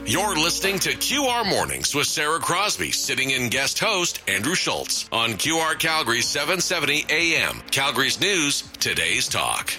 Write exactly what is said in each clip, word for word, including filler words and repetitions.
You're listening to Q R Mornings with Sarah Crosby, sitting in guest host Andrew Schultz on Q R Calgary seven seventy A M. Calgary's News, today's talk.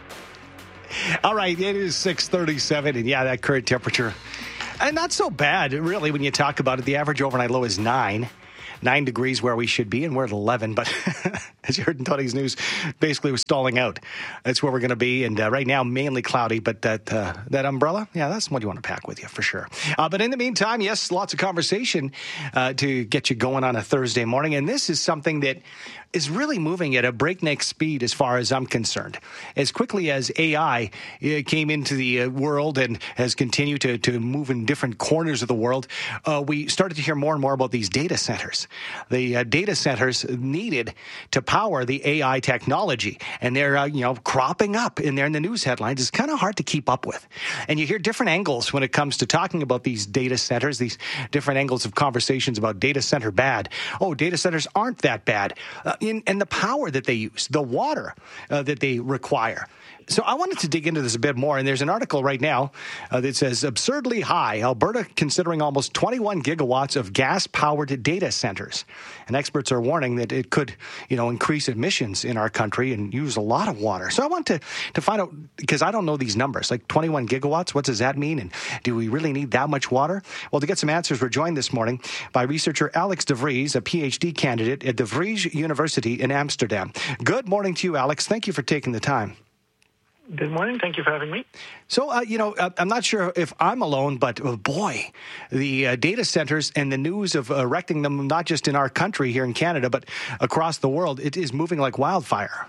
All right, it is six thirty-seven, and yeah, that current temperature, and not so bad, really, when you talk about it. The average overnight low is nine. Nine degrees where we should be, and we're at eleven. But as you heard in Tony's news, basically we're stalling out. That's where we're going to be. And uh, right now, mainly cloudy. But that uh, that umbrella, yeah, that's what you want to pack with you for sure. Uh, but in the meantime, yes, lots of conversation uh, to get you going on a Thursday morning. And this is something that is really moving at a breakneck speed as far as I'm concerned. As quickly as A I uh, came into the uh, world and has continued to, to move in different corners of the world, uh, we started to hear more and more about these data centers. The uh, data centers needed to power the A I technology, and they're uh, you know cropping up in there in the news headlines. It's kind of hard to keep up with. And you hear different angles when it comes to talking about these data centers, these different angles of conversations about data center bad. Oh, data centers aren't that bad. Uh, In, and the power that they use, the water uh, that they require. So I wanted to dig into this a bit more, and there's an article right now uh, that says, absurdly high, Alberta considering almost twenty-one gigawatts of gas-powered data centers. And experts are warning that it could, you know, increase emissions in our country and use a lot of water. So I want to, to find out, because I don't know these numbers, like twenty-one gigawatts, what does that mean? And do we really need that much water? Well, to get some answers, we're joined this morning by researcher Alex de Vries, a P H D candidate at De Vries University in Amsterdam. Good morning to you, Alex. Thank you for taking the time. Good morning. Thank you for having me. So, uh, you know, I'm not sure if I'm alone, but oh boy, the uh, data centers and the news of erecting them, not just in our country here in Canada, but across the world, it is moving like wildfire.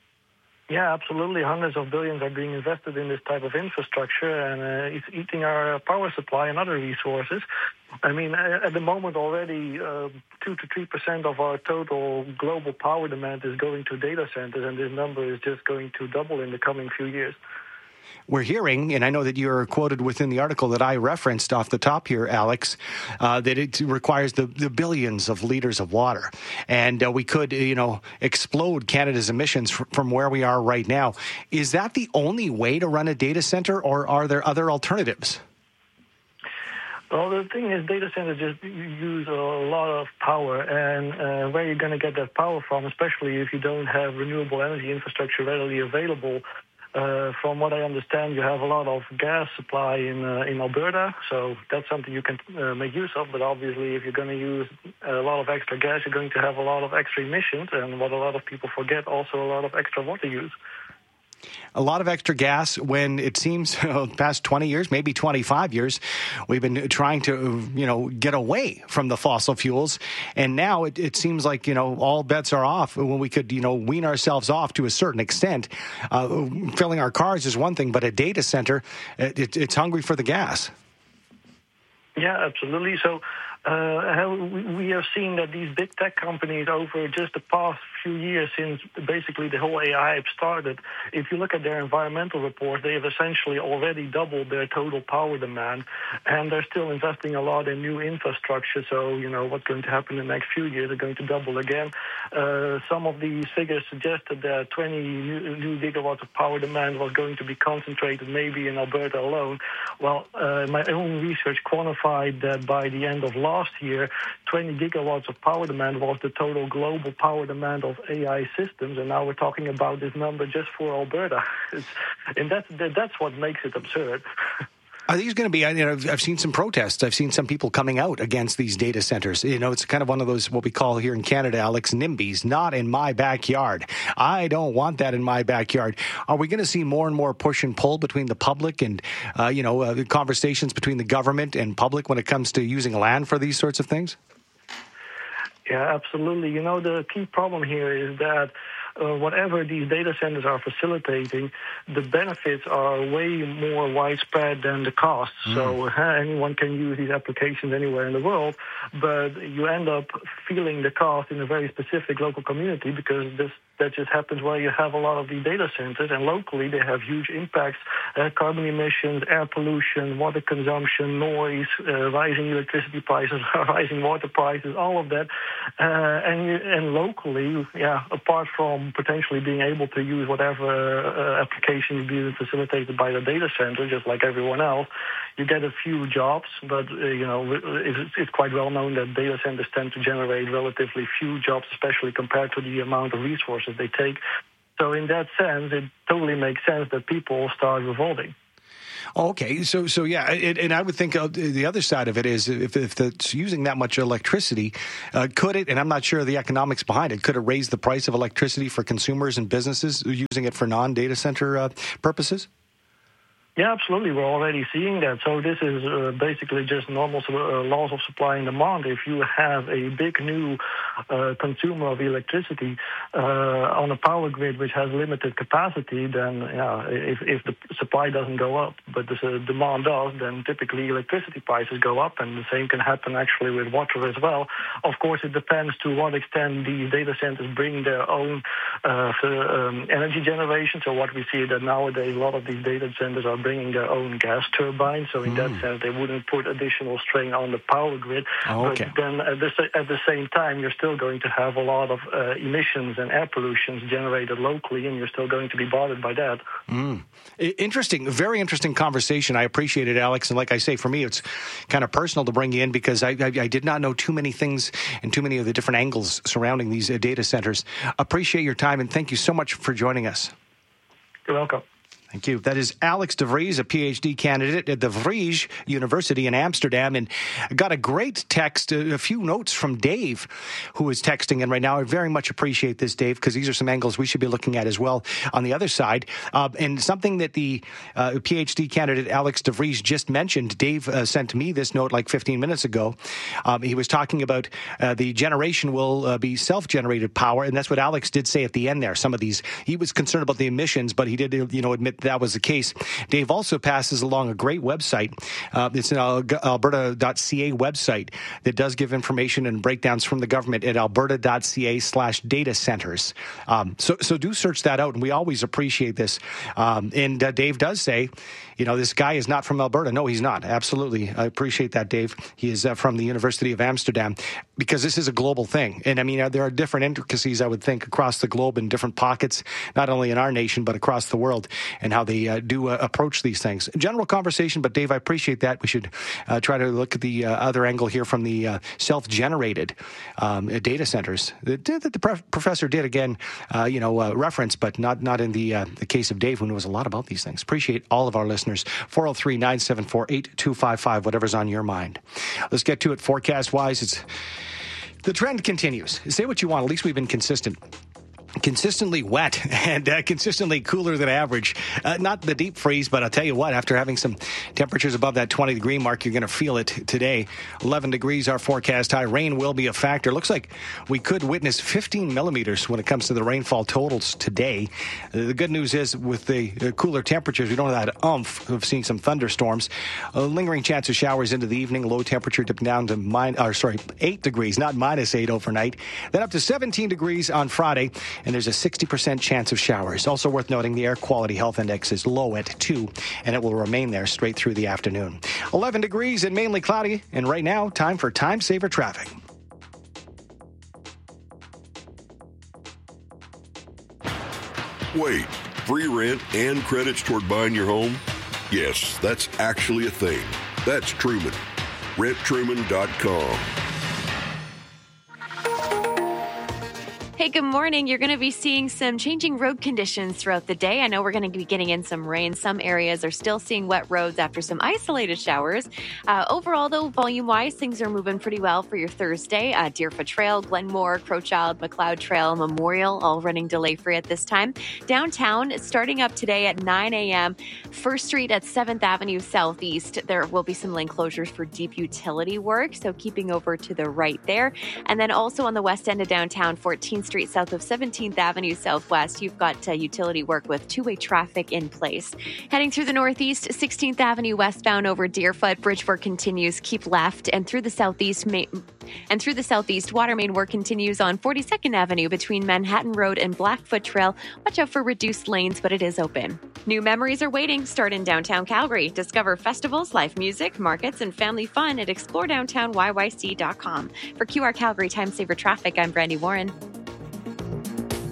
Yeah, absolutely. Hundreds of billions are being invested in this type of infrastructure, and uh, it's eating our power supply and other resources. I mean, at the moment already, uh, two to three percent of our total global power demand is going to data centers, and this number is just going to double in the coming few years. We're hearing, and I know that you're quoted within the article that I referenced off the top here, Alex, uh, that it requires the, the billions of liters of water. And uh, we could, you know, explode Canada's emissions fr- from where we are right now. Is that the only way to run a data center, or are there other alternatives? Well, the thing is, data centers just use a lot of power, and uh, where you're going to get that power from, especially if you don't have renewable energy infrastructure readily available. Uh, from what I understand, you have a lot of gas supply in uh, in Alberta, so that's something you can uh, make use of. But obviously, if you're going to use a lot of extra gas, you're going to have a lot of extra emissions, and what a lot of people forget, also a lot of extra water use. A lot of extra gas when it seems the past twenty years, maybe twenty-five years, we've been trying to, you know, get away from the fossil fuels. And now it, it seems like, you know, all bets are off when we could, you know, wean ourselves off to a certain extent. Uh, filling our cars is one thing, but a data center, it, it's hungry for the gas. Yeah, absolutely. So uh, we have seen that these big tech companies over just the past few years, since basically the whole A I hype started, if you look at their environmental reports, they have essentially already doubled their total power demand, and they're still investing a lot in new infrastructure. So, you know, what's going to happen in the next few years, they're going to double again. Uh, some of these figures suggested that twenty new, new gigawatts of power demand was going to be concentrated maybe in Alberta alone. Well, uh, my own research quantified that by the end of last year, twenty gigawatts of power demand was the total global power demand of A I systems, and now we're talking about this number just for Alberta. It's, and that's, that's what makes it absurd. Are these going to be, you know, I've seen some protests. I've seen some people coming out against these data centers. You know, it's kind of one of those, what we call here in Canada, Alex, NIMBYs, not in my backyard. I don't want that in my backyard. Are we going to see more and more push and pull between the public and, uh, you know, uh, conversations between the government and public when it comes to using land for these sorts of things? Yeah, absolutely. You know, the key problem here is that Uh, whatever these data centers are facilitating, the benefits are way more widespread than the costs. Mm. So uh, anyone can use these applications anywhere in the world, but you end up feeling the cost in a very specific local community, because this that just happens where you have a lot of these data centers, and locally they have huge impacts, uh, carbon emissions, air pollution, water consumption, noise, uh, rising electricity prices, rising water prices, all of that. Uh, and, and locally, yeah, apart from potentially being able to use whatever uh, application is being facilitated by the data center, just like everyone else, you get a few jobs, but, uh, you know, it's, it's quite well known that data centers tend to generate relatively few jobs, especially compared to the amount of resources they take. So in that sense, it totally makes sense that people start revolting. Okay, so so yeah, it, and I would think uh, the other side of it is if, if it's using that much electricity, uh, could it, and I'm not sure the economics behind it, could it raise the price of electricity for consumers and businesses using it for non-data center uh, purposes? Yeah, absolutely. We're already seeing that. So this is uh, basically just normal uh, laws of supply and demand. If you have a big new uh, consumer of electricity uh, on a power grid which has limited capacity, then yeah, if, if the supply doesn't go up, but the uh, demand does, then typically electricity prices go up, and the same can happen actually with water as well. Of course, it depends to what extent these data centers bring their own uh, for, um, energy generation. So what we see that nowadays, a lot of these data centers are bringing their own gas turbines, so in mm. that sense they wouldn't put additional strain on the power grid. Oh, okay. But then at the, at the same time, you're still going to have a lot of uh, emissions and air pollutions generated locally, and you're still going to be bothered by that. Mm. Interesting, very interesting conversation. I appreciate it, Alex. And like I say, for me, it's kind of personal to bring you in because I, I, I did not know too many things and too many of the different angles surrounding these uh, data centers. Appreciate your time, and thank you so much for joining us. You're welcome. Thank you. That is Alex de Vries, a P H D candidate at the Vrije University in Amsterdam, and got a great text, a few notes from Dave, who is texting in right now. I very much appreciate this, Dave, because these are some angles we should be looking at as well on the other side. Uh, and something that the uh, P H D candidate Alex de Vries just mentioned, Dave uh, sent me this note like fifteen minutes ago. Um, he was talking about uh, the generation will uh, be self-generated power, and that's what Alex did say at the end there. Some of these, he was concerned about the emissions, but he did, you know, admit that was the case. Dave also passes along a great website. Uh, it's an alberta dot c a website that does give information and breakdowns from the government at alberta dot c a slash data centers. Um, so, so do search that out, and we always appreciate this. Um, and uh, Dave does say, you know, this guy is not from Alberta. No, he's not. Absolutely. I appreciate that, Dave. He is uh, from the University of Amsterdam, because this is a global thing. And I mean, uh, there are different intricacies, I would think, across the globe in different pockets, not only in our nation, but across the world, and how they uh, do uh, approach these things. General conversation, but Dave, I appreciate that. We should uh, try to look at the uh, other angle here from the uh, self-generated um, data centers that, that the prof- professor did, again, uh, you know, uh, reference, but not, not in the, uh, the case of Dave, who knows a lot about these things. Appreciate all of our listeners. four oh three, nine seven four, eight two five five, whatever's on your mind. Let's get to it forecast-wise. It's the trend continues. Say what you want. At least we've been consistent. Consistently wet and uh, consistently cooler than average. Uh, not the deep freeze, but I'll tell you what, after having some temperatures above that twenty degree mark, you're going to feel it today. eleven degrees, our forecast high. Rain will be a factor. Looks like we could witness fifteen millimeters when it comes to the rainfall totals today. Uh, the good news is with the uh, cooler temperatures, we don't have that umph of seeing some thunderstorms. A lingering chance of showers into the evening. Low temperature dipping down to min- or sorry, eight degrees, not minus eight overnight. Then up to seventeen degrees on Friday. And there's a sixty percent chance of showers. Also worth noting, the Air Quality Health Index is low at two, and it will remain there straight through the afternoon. eleven degrees and mainly cloudy, and right now, time for Time Saver Traffic. Wait, free rent and credits toward buying your home? Yes, that's actually a thing. That's Truman. rent truman dot com. Hey, good morning. You're going to be seeing some changing road conditions throughout the day. I know we're going to be getting in some rain. Some areas are still seeing wet roads after some isolated showers. Uh, overall, though, volume-wise, things are moving pretty well for your Thursday. Uh, Deerfoot Trail, Glenmore, Crowchild, McLeod Trail, Memorial, all running delay-free at this time. Downtown, starting up today at nine a.m., First Street at seventh Avenue Southeast. There will be some lane closures for deep utility work, so keeping over to the right there. And then also on the west end of downtown, fourteenth Street south of seventeenth Avenue Southwest, you've got uh, utility work with two-way traffic in place. Heading through the northeast, sixteenth Avenue westbound over Deerfoot, bridge work continues. Keep left, and through the southeast, ma- and through the southeast, water main work continues on forty-second Avenue between Manhattan Road and Blackfoot Trail. Watch out for reduced lanes, but it is open. New memories are waiting. Start in downtown Calgary. Discover festivals, live music, markets, and family fun at explore downtown y y c dot com. For Q R Calgary Time Saver Traffic, I'm Brandy Warren.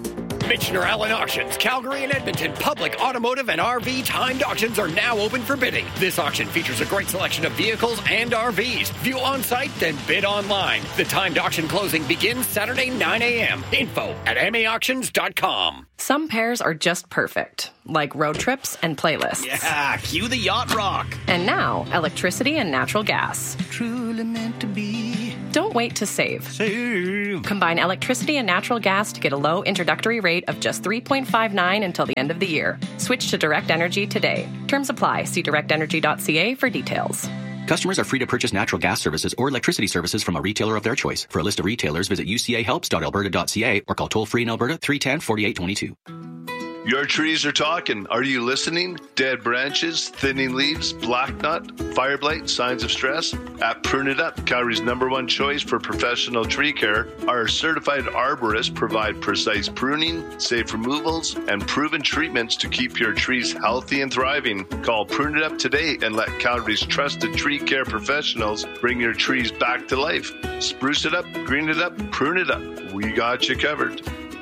Michener Allen Auctions, Calgary and Edmonton public automotive and R V timed auctions are now open for bidding. This auction features a great selection of vehicles and R Vs. View on site, then bid online. The timed auction closing begins Saturday, nine a.m. Info at m a auctions dot com. Some pairs are just perfect, like road trips and playlists. Yeah, cue the yacht rock. And now, electricity and natural gas. Truly meant to be. Don't wait to save. Save. Combine electricity and natural gas to get a low introductory rate of just three point five nine until the end of the year. Switch to Direct Energy today. Terms apply. See direct energy dot c a for details. Customers are free to purchase natural gas services or electricity services from a retailer of their choice. For a list of retailers, visit u c a helps dot alberta dot c a or call toll-free in Alberta three one zero, four eight two two. Your trees are talking. Are you listening? Dead branches, thinning leaves, black nut, fire blight, signs of stress? At Prune It Up, Calgary's number one choice for professional tree care, our certified arborists provide precise pruning, safe removals, and proven treatments to keep your trees healthy and thriving. Call Prune It Up today and let Calgary's trusted tree care professionals bring your trees back to life. Spruce it up, green it up, prune it up. We got you covered.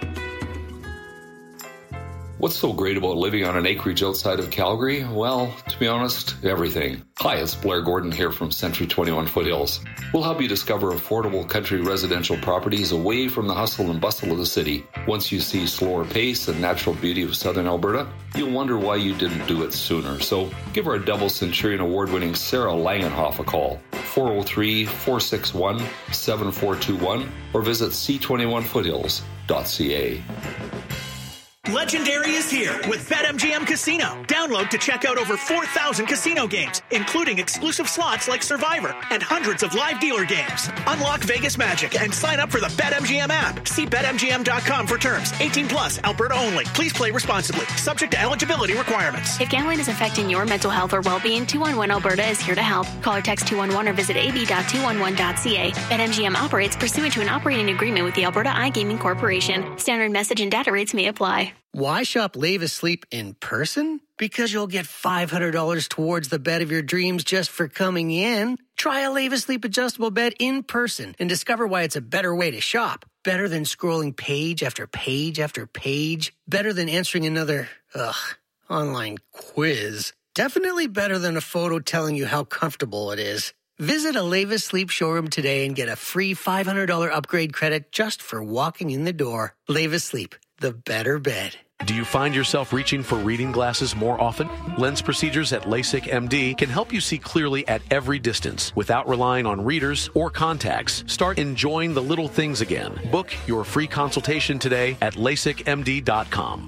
What's so great about living on an acreage outside of Calgary? Well, to be honest, everything. Hi, it's Blair Gordon here from Century twenty-one Foothills. We'll help you discover affordable country residential properties away from the hustle and bustle of the city. Once you see slower pace and natural beauty of southern Alberta, you'll wonder why you didn't do it sooner. So give our Double Centurion Award-winning Sarah Langenhoff a call, four oh three, four six one, seven four two one, or visit c twenty-one foothills dot c a. Legendary is here with BetMGM Casino. Download to check out over four thousand casino games, including exclusive slots like Survivor and hundreds of live dealer games. Unlock Vegas magic and sign up for the BetMGM app. See bet M G M dot com for terms. eighteen plus, Alberta only. Please play responsibly. Subject to eligibility requirements. If gambling is affecting your mental health or well-being, two one one Alberta is here to help. Call or text two one one or visit a b dot two one one dot c a. BetMGM operates pursuant to an operating agreement with the Alberta iGaming Corporation. Standard message and data rates may apply. Why shop Levis Sleep in person? Because you'll get five hundred dollars towards the bed of your dreams just for coming in. Try a Levis Sleep adjustable bed in person and discover why it's a better way to shop. Better than scrolling page after page after page. Better than answering another, ugh, online quiz. Definitely better than a photo telling you how comfortable it is. Visit a Levis Sleep showroom today and get a free five hundred dollars upgrade credit just for walking in the door. Levis Sleep, the better bed. Do you find yourself reaching for reading glasses more often? Lens procedures at LASIK M D can help you see clearly at every distance without relying on readers or contacts. Start enjoying the little things again. Book your free consultation today at lasik m d dot com.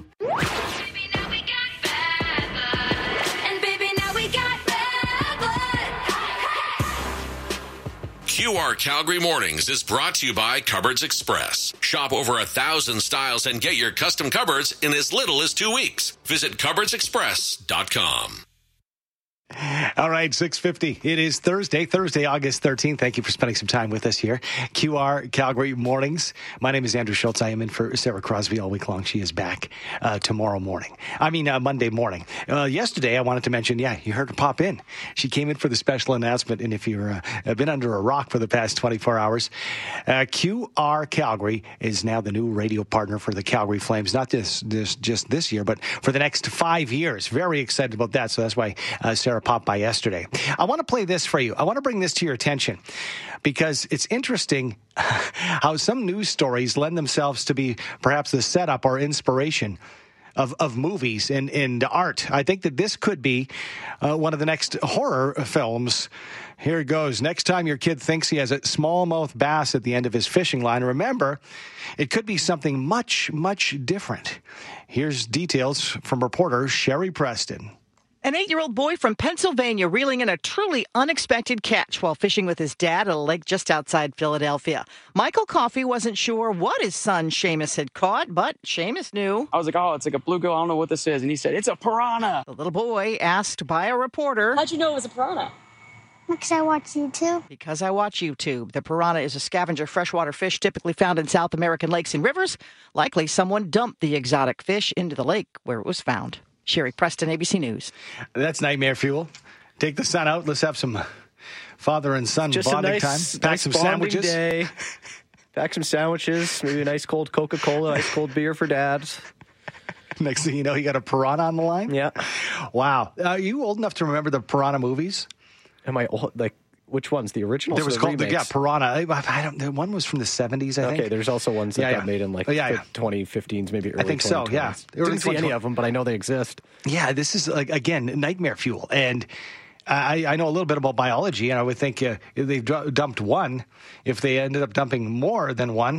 Q R Calgary Mornings is brought to you by Cupboards Express. Shop over a thousand styles and get your custom cupboards in as little as two weeks. Visit cupboards express dot com. All right, six fifty. It is Thursday, Thursday, August thirteenth. Thank you for spending some time with us here. Q R Calgary Mornings. My name is Andrew Schultz. I am in for Sarah Crosby all week long. She is back uh, tomorrow morning. I mean, uh, Monday morning. Uh, yesterday, I wanted to mention, yeah, you heard her pop in. She came in for the special announcement, and if you've uh, been under a rock for the past twenty-four hours, uh, Q R Calgary is now the new radio partner for the Calgary Flames. Not this, this just this year, but for the next five years. Very excited about that, so that's why uh, Sarah popped by yesterday. I want to play this for you. I want to bring this to your attention because it's interesting how some news stories lend themselves to be perhaps the setup or inspiration of, of movies and, and art. I think that this could be uh, one of the next horror films. Here it goes. Next time your kid thinks he has a smallmouth bass at the end of his fishing line, remember, it could be something much, much different. Here's details from reporter Sherry Preston. An eight-year-old boy from Pennsylvania reeling in a truly unexpected catch while fishing with his dad at a lake just outside Philadelphia. Michael Coffey wasn't sure what his son Seamus had caught, but Seamus knew. I was like, oh, it's like a bluegill. I don't know what this is. And he said, it's a piranha. The little boy asked by a reporter. How'd you know it was a piranha? Because I watch YouTube. Because I watch YouTube. The piranha is a scavenger freshwater fish typically found in South American lakes and rivers. Likely someone dumped the exotic fish into the lake where it was found. Sherry Preston, A B C News. That's nightmare fuel. Take the son out. Let's have some father and son Just bonding a nice, time. Pack nice some bonding sandwiches. Day. Pack some sandwiches, maybe an ice cold Coca-Cola, ice cold beer for Dad. Next thing you know, you got a Piranha on the line? Yeah. Wow. Are you old enough to remember the Piranha movies? Am I old? Like, which ones? The originals? There was the called, remakes? yeah, Piranha. I, I don't know. One was from the seventies, I okay, think. Okay, there's also ones that yeah, got yeah. made in like oh, yeah, the yeah. twenty fifteens, maybe early I think so, yeah. Didn't Early see any of them, but I know they exist. Yeah, this is, like again, nightmare fuel. And I, I know a little bit about biology, and I would think uh, if they've dumped one, if they ended up dumping more than one,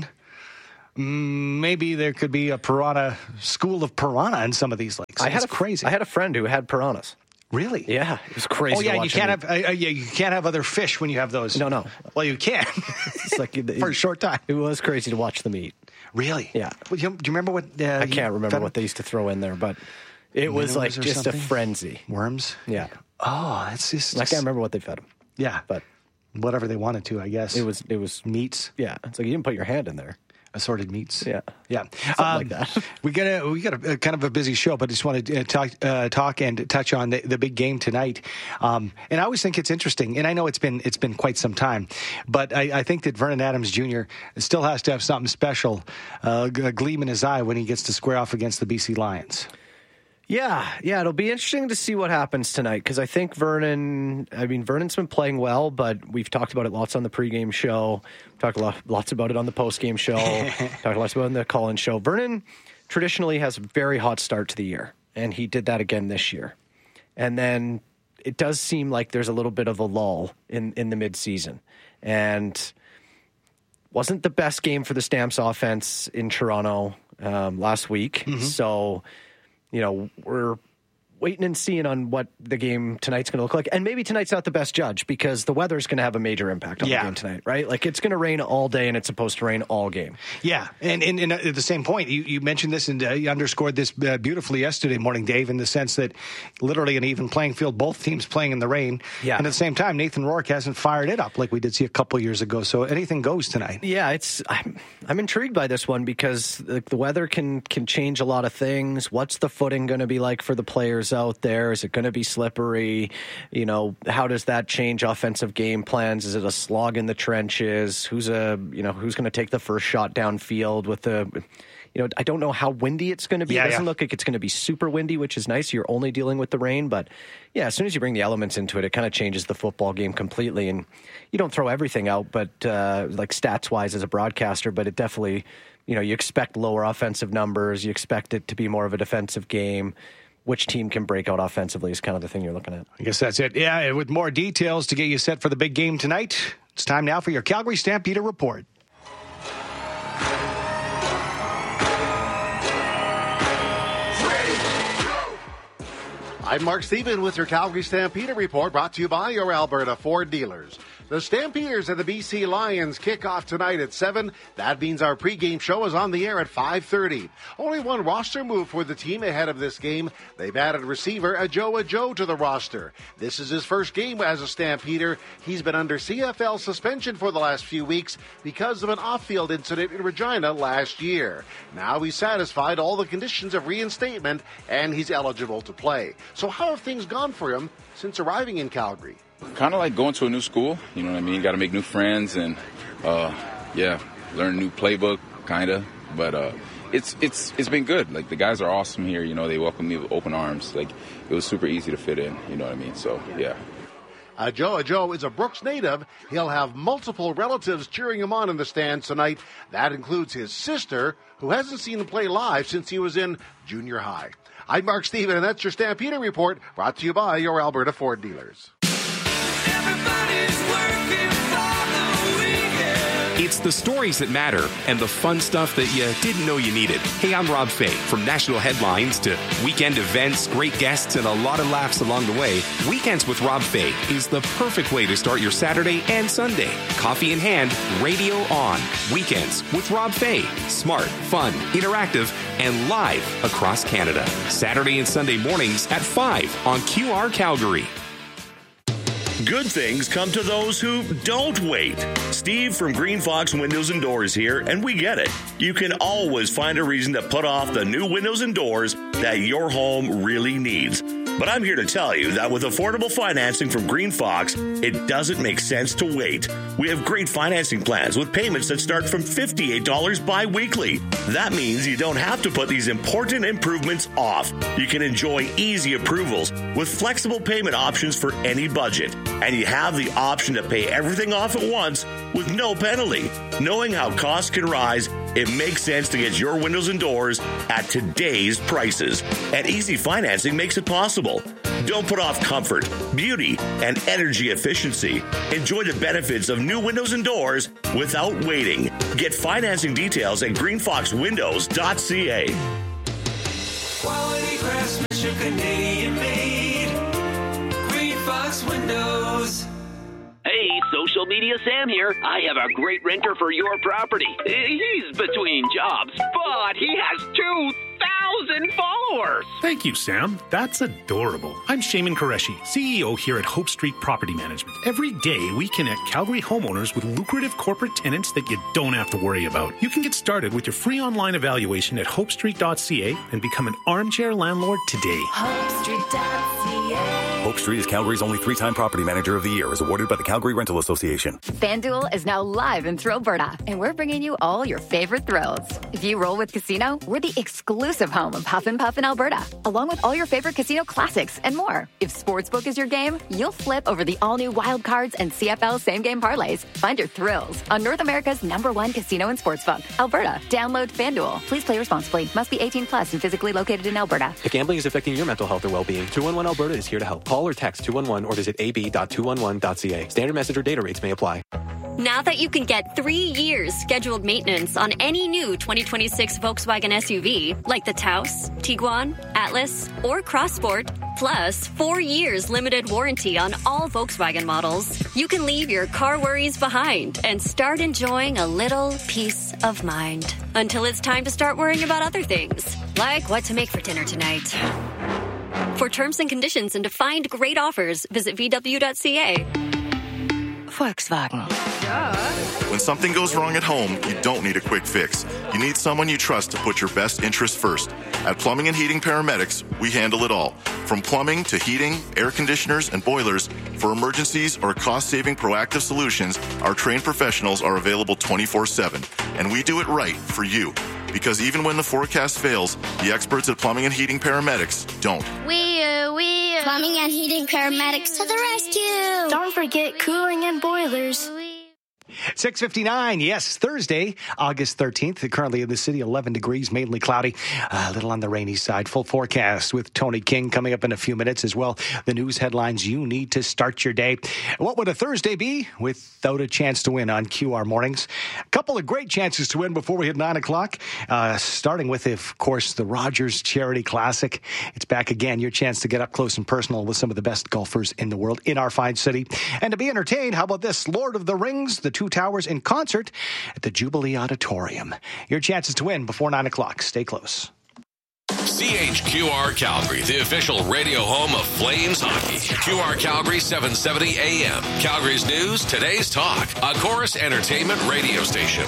maybe there could be a piranha, school of piranha in some of these lakes. I had it's a, crazy. I had a friend who had piranhas. Really? Yeah, it was crazy. Oh yeah, to you watch can't him. have uh, yeah you can't have other fish when you have those. No, no. Well, you can. It's like for a short time. It was crazy to watch them eat. Really? Yeah. Well, you, do you remember what? Uh, I can't remember what they used to throw in there, but it was like or just something? a frenzy. Worms. Yeah. Oh, that's just. I can't remember what they fed them. Yeah, but whatever they wanted to, I guess. It was it was meats. Yeah, it's like you didn't put your hand in there. Assorted meats. Yeah, yeah, something um, like that. we got a we got a, a kind of a busy show, but just want to uh, talk uh, talk and touch on the, the big game tonight. Um, and I always think it's interesting, and I know it's been it's been quite some time, but I, I think that Vernon Adams Junior still has to have something special, uh, a gleam in his eye when he gets to square off against the B C Lions. Yeah, yeah, it'll be interesting to see what happens tonight because I think Vernon, I mean, Vernon's been playing well, but we've talked about it lots on the pregame show. We've talked a lot, lots about it on the postgame show. Talked lots about it on the call-in show. Vernon traditionally has a very hot start to the year, and he did that again this year. And then it does seem like there's a little bit of a lull in, in the midseason. And wasn't the best game for the Stamps offense in Toronto um, last week. Mm-hmm. So... You know, we're waiting and seeing on what the game tonight's going to look like. And maybe tonight's not the best judge because the weather's going to have a major impact on yeah. the game tonight, right? Like, it's going to rain all day and it's supposed to rain all game. Yeah, and, and, and at the same point, you, you mentioned this and uh, you underscored this uh, beautifully yesterday morning, Dave, in the sense that literally an even playing field, both teams playing in the rain. Yeah. And at the same time, Nathan Rourke hasn't fired it up like we did see a couple years ago. So anything goes tonight. Yeah, it's I'm, I'm intrigued by this one because the, the weather can, can change a lot of things. What's the footing going to be like for the players out there? Is it going to be slippery? You know, how does that change offensive game plans? Is it a slog in the trenches? Who's a, you know, who's going to take the first shot downfield with the, you know, I don't know how windy it's going to be. Yeah, it doesn't yeah. look like it's going to be super windy, which is nice. You're only dealing with the rain, but yeah, as soon as you bring the elements into it, it kind of changes the football game completely. And you don't throw everything out, but uh, like stats wise as a broadcaster, but it definitely, you know, you expect lower offensive numbers. You expect it to be more of a defensive game. Which team can break out offensively is kind of the thing you're looking at. I guess that's it. Yeah, and with more details to get you set for the big game tonight, it's time now for your Calgary Stampeder Report. I'm Mark Stephen with your Calgary Stampeder Report, brought to you by your Alberta Ford dealers. The Stampeders and the B C Lions kick off tonight at seven. That means our pregame show is on the air at five thirty. Only one roster move for the team ahead of this game. They've added receiver Ajo Ajo to the roster. This is his first game as a Stampeder. He's been under C F L suspension for the last few weeks because of an off-field incident in Regina last year. Now he's satisfied all the conditions of reinstatement and he's eligible to play. So how have things gone for him since arriving in Calgary? Kind of like going to a new school, you know what I mean? Got to make new friends and, uh, yeah, learn a new playbook, kind of. But uh, it's it's it's been good. Like, the guys are awesome here. You know, they welcome me with open arms. Like, it was super easy to fit in, you know what I mean? So, yeah. Ajo Ajo is a Brooks native. He'll have multiple relatives cheering him on in the stands tonight. That includes his sister, who hasn't seen him play live since he was in junior high. I'm Mark Stephen, and that's your Stampeder Report, brought to you by your Alberta Ford dealers. It's the stories that matter and the fun stuff that you didn't know you needed. Hey, I'm Rob Fay. From national headlines to weekend events, great guests, and a lot of laughs along the way, Weekends with Rob Fay is the perfect way to start your Saturday and Sunday. Coffee in hand, radio on. Weekends with Rob Fay. Smart, fun, interactive, and live across Canada. Saturday and Sunday mornings at five on Q R Calgary. Good things come to those who don't wait. Steve from Green Fox Windows and Doors here, and we get it. You can always find a reason to put off the new windows and doors that your home really needs. But I'm here to tell you that with affordable financing from Green Fox, it doesn't make sense to wait. We have great financing plans with payments that start from fifty-eight dollars bi-weekly. That means you don't have to put these important improvements off. You can enjoy easy approvals with flexible payment options for any budget. And you have the option to pay everything off at once with no penalty. Knowing how costs can rise, it makes sense to get your windows and doors at today's prices. And easy financing makes it possible. Don't put off comfort, beauty, and energy efficiency. Enjoy the benefits of new windows and doors without waiting. Get financing details at green fox windows dot c a. Quality craftsmanship, Canadian made. Green Fox Windows. Hey, social media Sam here. I have a great renter for your property. He's between jobs, but he has two thousand followers. Thank you, Sam. That's adorable. I'm Shaman Qureshi, C E O here at Hope Street Property Management. Every day, we connect Calgary homeowners with lucrative corporate tenants that you don't have to worry about. You can get started with your free online evaluation at hope street dot c a and become an armchair landlord today. hope street dot c a. Hope Street is Calgary's only three-time property manager of the year, as awarded by the Calgary Rental Association. FanDuel is now live in Thrillberta, and we're bringing you all your favorite thrills. If you roll with Casino, we're the exclusive home of Huff and Puff in Alberta, along with all your favorite casino classics and more. If Sportsbook is your game, you'll flip over the all-new Wild Cards and C F L same-game parlays. Find your thrills on North America's number one casino and sportsbook, Alberta. Download FanDuel. Please play responsibly. Must be eighteen plus and physically located in Alberta. If gambling is affecting your mental health or well-being, two one one Alberta is here to help. Call or text two one one or visit a b dot two one one dot c a. Standard message or data rates may apply. Now that you can get three years scheduled maintenance on any new twenty twenty-six Volkswagen S U V, like the Taos, Tiguan, Atlas, or Crossport, plus four years limited warranty on all Volkswagen models, you can leave your car worries behind and start enjoying a little peace of mind. Until it's time to start worrying about other things, like what to make for dinner tonight. For terms and conditions and to find great offers, visit v w dot c a. Volkswagen. When something goes wrong at home, you don't need a quick fix. You need someone you trust to put your best interests first. At Plumbing and Heating Paramedics, we handle it all. From plumbing to heating, air conditioners, and boilers, for emergencies or cost-saving proactive solutions, our trained professionals are available twenty-four seven. And we do it right for you. Because even when the forecast fails, the experts at Plumbing and Heating Paramedics don't. We, uh, we, uh, Plumbing and Heating Paramedics to the rescue. Don't forget cooling and boilers. six fifty-nine, yes, Thursday, August thirteenth. Currently in the city, eleven degrees, mainly cloudy, a little on the rainy side. Full forecast with Tony King coming up in a few minutes as well. The news headlines you need to start your day. What would a Thursday be without a chance to win on Q R Mornings? A couple of great chances to win before we hit nine o'clock, uh, starting with, of course, the Rogers Charity Classic. It's back again, your chance to get up close and personal with some of the best golfers in the world in our fine city. And to be entertained, how about this? Lord of the Rings, the Two Towers in concert at the Jubilee Auditorium. Your chances to win before nine o'clock. Stay close. C H Q R Calgary, the official radio home of Flames hockey. Q R Calgary seven seventy A M. Calgary's news, today's talk. A Chorus Entertainment radio station.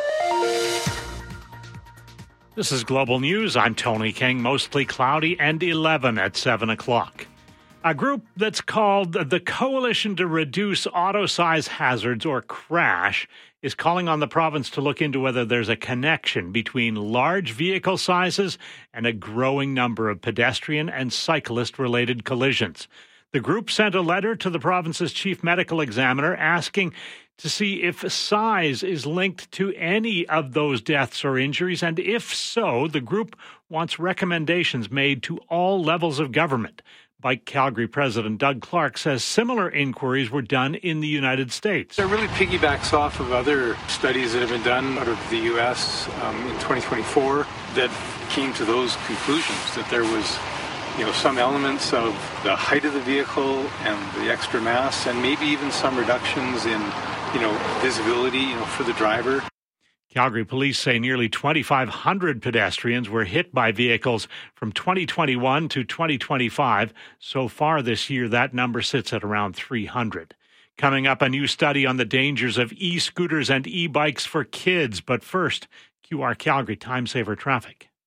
This is Global News. I'm Tony King. Mostly cloudy and eleven at seven o'clock. A group that's called the Coalition to Reduce Auto Size Hazards, or CRASH, is calling on the province to look into whether there's a connection between large vehicle sizes and a growing number of pedestrian and cyclist-related collisions. The group sent a letter to the province's chief medical examiner asking to see if size is linked to any of those deaths or injuries, and if so, the group wants recommendations made to all levels of government. Bike Calgary President Doug Clark says similar inquiries were done in the United States. It really piggybacks off of other studies that have been done out of the U S um, in twenty twenty-four that came to those conclusions, that there was, you know, some elements of the height of the vehicle and the extra mass, and maybe even some reductions in, you know, visibility, you know, for the driver. Calgary police say nearly twenty-five hundred pedestrians were hit by vehicles from twenty twenty-one to twenty twenty-five. So far this year, that number sits at around three hundred. Coming up, a new study on the dangers of e-scooters and e-bikes for kids. But first, Q R Calgary Time Saver Traffic.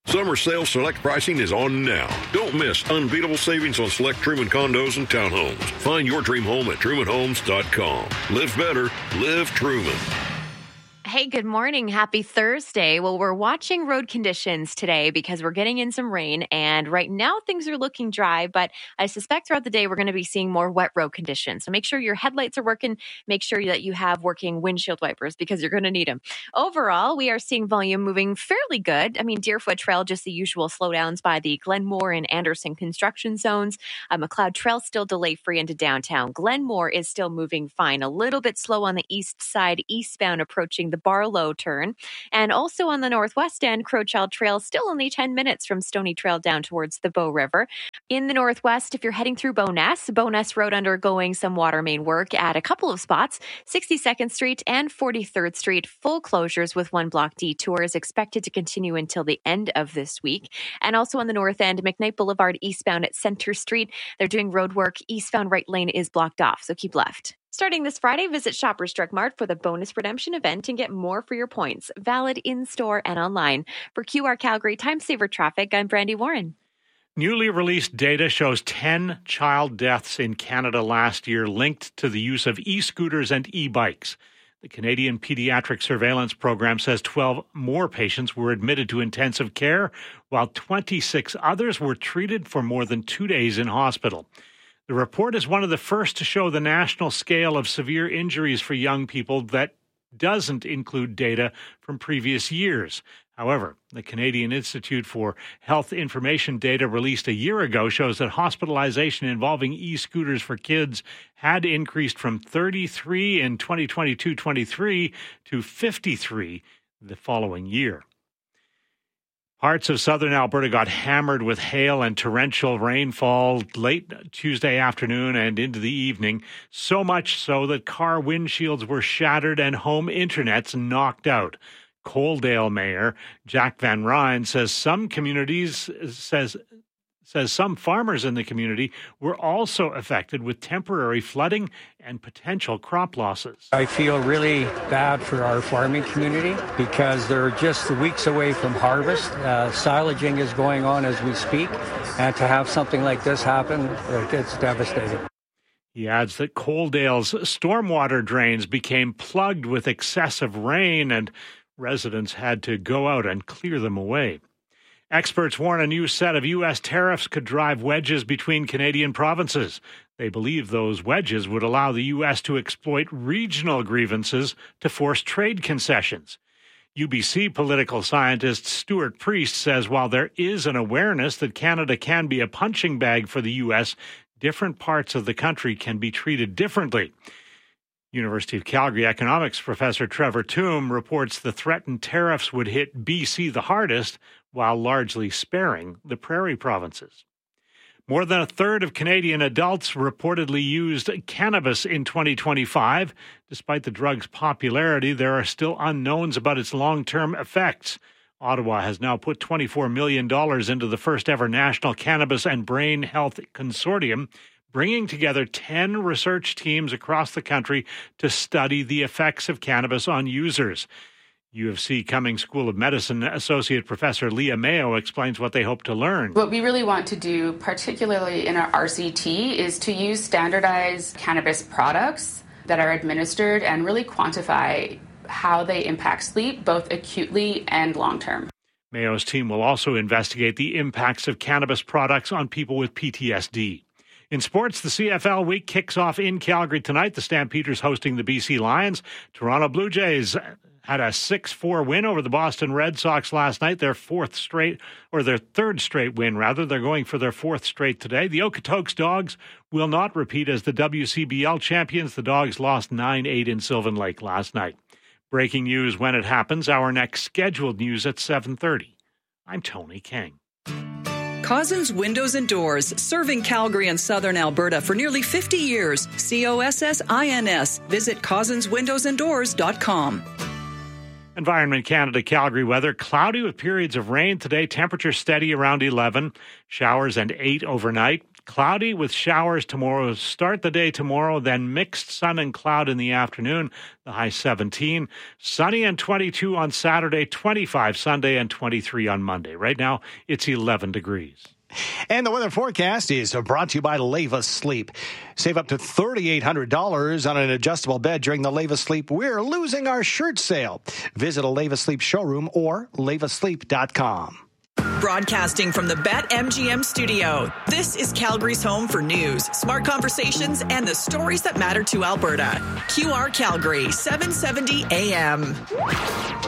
Summer sale select pricing is on now. Don't miss unbeatable savings on select Truman condos and townhomes. Find your dream home at truman homes dot com. Live better. Live Truman. Hey, good morning. Happy Thursday. Well, we're watching road conditions today because we're getting in some rain, and right now things are looking dry, but I suspect throughout the day we're going to be seeing more wet road conditions. So make sure your headlights are working. Make sure that you have working windshield wipers because you're going to need them. Overall, we are seeing volume moving fairly good. I mean, Deerfoot Trail, just the usual slowdowns by the Glenmore and Anderson construction zones. Uh, McLeod Trail still delay-free into downtown. Glenmore is still moving fine. A little bit slow on the east side, eastbound approaching the Barlow turn. And also on the northwest end, Crowchild Trail still only ten minutes from Stony Trail down towards the Bow River. In the northwest, if you're heading through Bowness, Bowness Road undergoing some water main work at a couple of spots, sixty-second Street and forty-third Street, full closures with one block detour is expected to continue until the end of this week. And also on the north end, McKnight Boulevard eastbound at Center Street, they're doing road work. Eastbound right lane is blocked off, so keep left. Starting this Friday, visit Shoppers Drug Mart for the bonus redemption event and get more for your points. Valid in-store and online. For Q R Calgary Time Saver Traffic, I'm Brandy Warren. Newly released data shows ten child deaths in Canada last year linked to the use of e-scooters and e-bikes. The Canadian Pediatric Surveillance Program says twelve more patients were admitted to intensive care, while twenty-six others were treated for more than two days in hospital. The report is one of the first to show the national scale of severe injuries for young people that doesn't include data from previous years. However, the Canadian Institute for Health Information data released a year ago shows that hospitalization involving e-scooters for kids had increased from thirty-three in twenty twenty-two twenty-three to fifty-three the following year. Parts of southern Alberta got hammered with hail and torrential rainfall late Tuesday afternoon and into the evening, so much so that car windshields were shattered and home internets knocked out. Coaldale Mayor Jack Van Ryn says some communities says says some farmers in the community were also affected with temporary flooding and potential crop losses. I feel really bad for our farming community because they're just weeks away from harvest. Uh, silaging is going on as we speak, and to have something like this happen, it's devastating. He adds that Coaldale's stormwater drains became plugged with excessive rain and residents had to go out and clear them away. Experts warn a new set of U S tariffs could drive wedges between Canadian provinces. They believe those wedges would allow the U S to exploit regional grievances to force trade concessions. U B C political scientist Stuart Priest says while there is an awareness that Canada can be a punching bag for the U S, different parts of the country can be treated differently. University of Calgary economics professor Trevor Toome reports the threatened tariffs would hit B C the hardest, while largely sparing the prairie provinces. More than a third of Canadian adults reportedly used cannabis in twenty twenty-five. Despite the drug's popularity, there are still unknowns about its long-term effects. Ottawa has now put twenty-four million dollars into the first-ever National Cannabis and Brain Health Consortium, bringing together ten research teams across the country to study the effects of cannabis on users. U of C Cummings School of Medicine Associate Professor Leah Mayo explains what they hope to learn. What we really want to do, particularly in our R C T, is to use standardized cannabis products that are administered and really quantify how they impact sleep, both acutely and long-term. Mayo's team will also investigate the impacts of cannabis products on people with P T S D. In sports, the C F L week kicks off in Calgary tonight. The Stampeders hosting the B C Lions. Toronto Blue Jays had a six four win over the Boston Red Sox last night, their fourth straight, or their third straight win, rather. They're going for their fourth straight today. The Okotoks Dogs will not repeat as the W C B L champions. The Dogs lost nine eight in Sylvan Lake last night. Breaking news when it happens. Our next scheduled news at seven thirty. I'm Tony King. Cozzens Windows and Doors, serving Calgary and southern Alberta for nearly fifty years. C O S S I N S. Visit cozzens windows and doors dot com. Environment Canada Calgary weather. Cloudy with periods of rain today. Temperature steady around eleven. Showers and eight overnight. Cloudy with showers tomorrow. Start the day tomorrow, then mixed sun and cloud in the afternoon. The high seventeen. Sunny and twenty-two on Saturday, twenty-five Sunday, and twenty-three on Monday. Right now, it's eleven degrees. And the weather forecast is brought to you by Leva Sleep. Save up to three thousand eight hundred dollars on an adjustable bed during the Leva Sleep We're Losing Our Shirt sale. Visit a Leva Sleep showroom or leva sleep dot com. Broadcasting from the BetMGM studio, this is Calgary's home for news, smart conversations, and the stories that matter to Alberta. Q R Calgary, seven seventy A M.